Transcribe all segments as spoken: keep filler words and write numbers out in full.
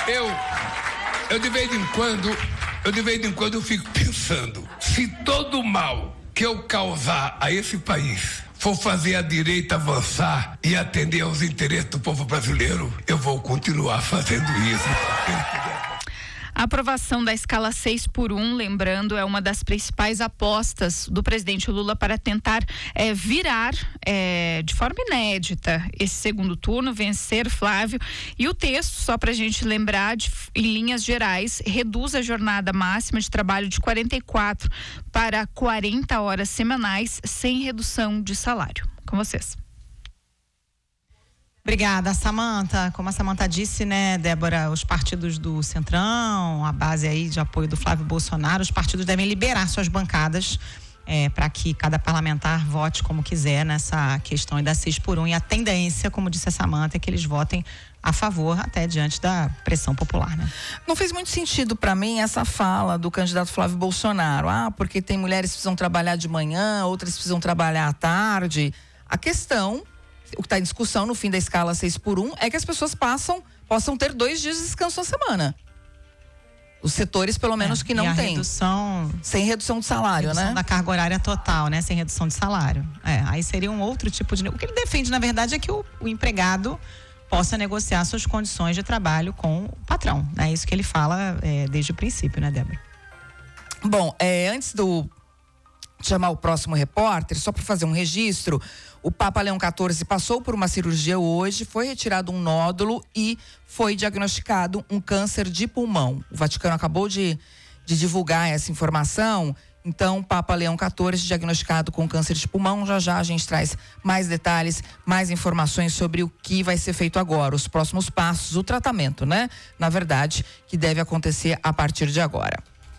eu, eu de vez em quando, eu de vez em quando eu fico pensando, se todo o mal que eu causar a esse país for fazer a direita avançar e atender aos interesses do povo brasileiro, eu vou continuar fazendo isso. A aprovação da escala seis por um, lembrando, é uma das principais apostas do presidente Lula para tentar é, virar é, de forma inédita esse segundo turno, vencer Flávio. E o texto, só para a gente lembrar, de, em linhas gerais, reduz a jornada máxima de trabalho de quarenta e quatro para quarenta horas semanais, sem redução de salário. Com vocês. Obrigada, Samanta. Como a Samanta disse, né, Débora, os partidos do Centrão, a base aí de apoio do Flávio Bolsonaro, os partidos devem liberar suas bancadas é, para que cada parlamentar vote como quiser nessa questão da seis por um. E a tendência, como disse a Samanta, é que eles votem a favor, até diante da pressão popular, né? Não fez muito sentido para mim essa fala do candidato Flávio Bolsonaro. Ah, porque tem mulheres que precisam trabalhar de manhã, outras precisam trabalhar à tarde. A questão, o que está em discussão no fim da escala seis por um, é que as pessoas passam, possam ter dois dias de descanso na semana. Os setores, pelo menos, é, que não têm. Redução, sem redução de salário, redução né? da carga horária total, né? Sem redução de salário. É, aí seria um outro tipo de... O que ele defende, na verdade, é que o, o empregado possa negociar suas condições de trabalho com o patrão. É isso que ele fala é, desde o princípio, né, Débora? Bom, é, antes do chamar o próximo repórter, só para fazer um registro, o Papa Leão quatorze passou por uma cirurgia hoje, foi retirado um nódulo e foi diagnosticado um câncer de pulmão. O Vaticano acabou de, de divulgar essa informação. Então, o Papa Leão quatorze diagnosticado com câncer de pulmão. Já já a gente traz mais detalhes, mais informações sobre o que vai ser feito agora, os próximos passos, o tratamento, né? Na verdade, que deve acontecer a partir de agora.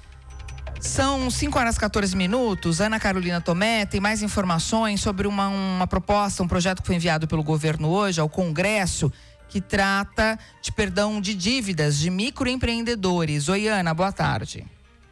São cinco horas e quatorze minutos. Ana Carolina Tomé tem mais informações sobre uma, uma proposta, um projeto que foi enviado pelo governo hoje ao Congresso, que trata de perdão de dívidas de microempreendedores. Oi, Ana, boa tarde.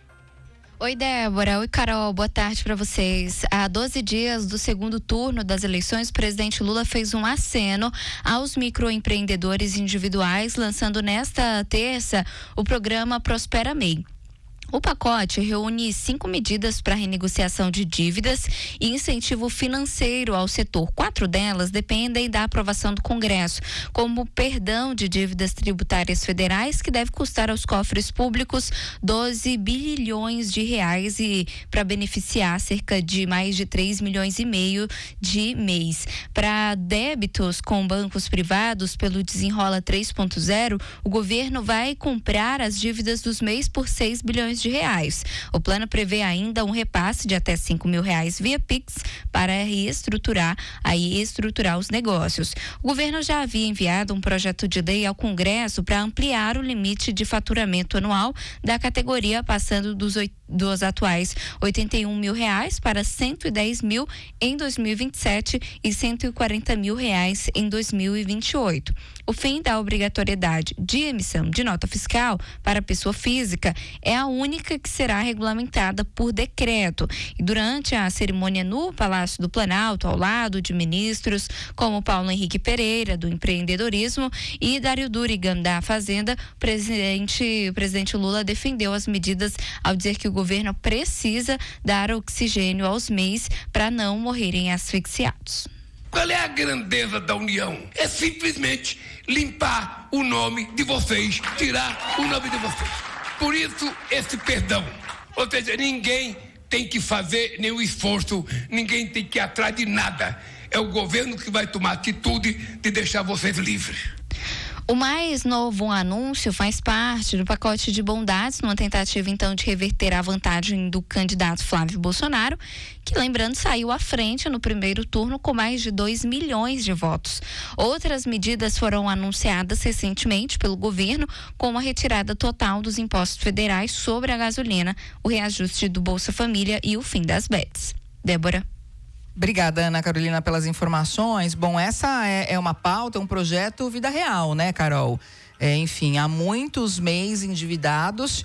Oi, Débora. Oi, Carol. Boa tarde para vocês. Há doze dias do segundo turno das eleições, o presidente Lula fez um aceno aos microempreendedores individuais, lançando nesta terça o programa Prospera M E I. O pacote reúne cinco medidas para renegociação de dívidas e incentivo financeiro ao setor. Quatro delas dependem da aprovação do Congresso, como perdão de dívidas tributárias federais, que deve custar aos cofres públicos doze bilhões de reais e para beneficiar cerca de mais de três milhões e meio de mês. Para débitos com bancos privados pelo Desenrola três ponto zero, o governo vai comprar as dívidas dos M E Is por seis bilhões de reais. O plano prevê ainda um repasse de até cinco mil reais via Pix para reestruturar, aí estruturar os negócios. O governo já havia enviado um projeto de lei ao Congresso para ampliar o limite de faturamento anual da categoria, passando dos, dos atuais oitenta e um mil reais para cento e dez mil em dois mil e vinte e sete e cento e quarenta mil reais em dois mil e vinte e oito. O fim da obrigatoriedade de emissão de nota fiscal para pessoa física é a única que será regulamentada por decreto. E durante a cerimônia no Palácio do Planalto, ao lado de ministros como Paulo Henrique Pereira, do empreendedorismo, e Dário Durigan, da Fazenda, o presidente, o presidente Lula defendeu as medidas ao dizer que o governo precisa dar oxigênio aos M E Is para não morrerem asfixiados. Qual é a grandeza da União? É simplesmente limpar o nome de vocês, tirar o nome de vocês. Por isso, esse perdão. Ou seja, ninguém tem que fazer nenhum esforço, ninguém tem que ir atrás de nada. É o governo que vai tomar atitude de deixar vocês livres. O mais novo anúncio faz parte do pacote de bondades, numa tentativa então de reverter a vantagem do candidato Flávio Bolsonaro, que, lembrando, saiu à frente no primeiro turno com mais de dois milhões de votos. Outras medidas foram anunciadas recentemente pelo governo, como a retirada total dos impostos federais sobre a gasolina, o reajuste do Bolsa Família e o fim das bets. Débora. Obrigada, Ana Carolina, pelas informações. Bom, essa é, é uma pauta, é um projeto vida real, né, Carol? É, enfim, há muitos M E Is endividados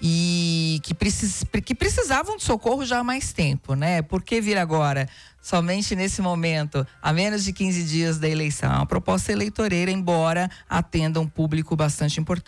e que, precis, que precisavam de socorro já há mais tempo, né? Por que vir agora? Somente nesse momento, a menos de quinze dias da eleição. A proposta eleitoreira, embora atenda um público bastante importante.